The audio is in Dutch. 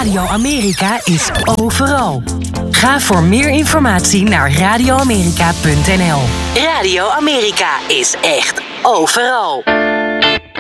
Radio Amerika is overal. Ga voor meer informatie naar radioamerika.nl. Radio Amerika is echt overal.